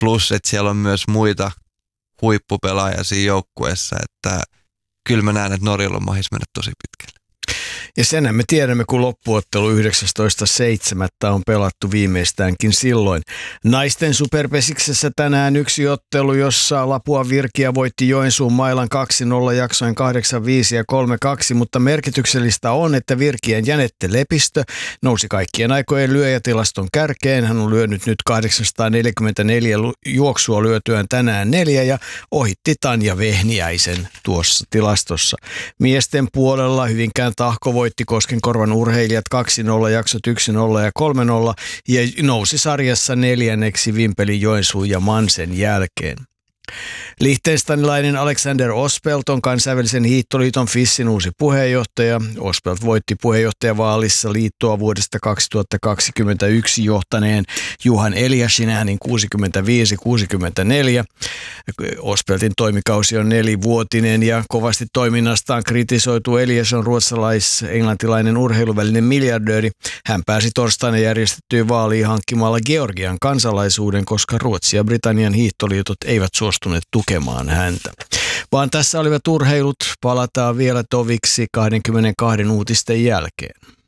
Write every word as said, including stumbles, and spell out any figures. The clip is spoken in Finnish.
plus että siellä on myös muita huippupelaajia siinä joukkueessa, että kyllä mä näen, että Norjalla on mahis mennä tosi pitkälle. Ja senhän me tiedämme, kun loppuottelu yhdeksästoista seitsemättä on pelattu viimeistäänkin silloin. Naisten superpesiksessä tänään yksi ottelu, jossa Lapua Virkiä voitti Joensuun Mailan kaksi nolla jaksoin kahdeksan viisi ja kolme kaksi, mutta merkityksellistä on, että Virkien Jänette Lepistö nousi kaikkien aikojen lyöjätilaston kärkeen. Hän on lyönyt nyt kahdeksansataaneljäkymmentäneljä juoksua lyötyään tänään neljä ja ohitti Tanja Vehniäisen tuossa tilastossa. Miesten puolella Hyvinkään Tahko voitti Koskenkorvan Urheilijat kaksi nolla, jaksot yksi nolla ja kolme nolla ja nousi sarjassa neljänneksi Vimpelin, Joensuun ja Mansen jälkeen. Liechtensteinilainen Alexander Ospelt on kansainvälisen hiihtoliiton F I Sin uusi puheenjohtaja. Ospelt voitti puheenjohtajavaalissa liittoa vuodesta kaksituhattakaksikymmentäyksi johtaneen Juhan Eliasin äänin kuusikymmentäviisi kuusikymmentäneljä. Ospeltin toimikausi on nelivuotinen ja kovasti toiminnastaan kritisoitu. Elias on ruotsalais-englantilainen urheiluvälinen miljardööri. Hän pääsi torstaina järjestettyyn vaaliin hankkimalla Georgian kansalaisuuden, koska Ruotsi ja Britannian hiihtoliitot eivät suostuneet tukemaan häntä. Vaan tässä olivat urheilut. Palataan vielä toviksi kaksikymmentäkaksi uutisten jälkeen.